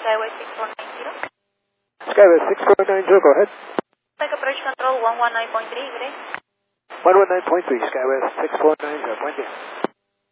Skyway 6490. Skyway 6490, go ahead. Take approach control 119.3, good day. 119.3, Skyway 6490, buen día.